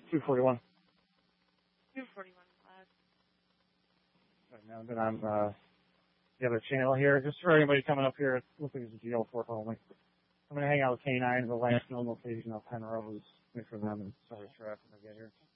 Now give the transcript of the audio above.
241. 241. Right now, then I'm the other channel here. Just for anybody coming up here, it looks like it's a GL4 only. I'm going to hang out with K9 at the last known location of Penrose. Wait for them and start traffic when I get here.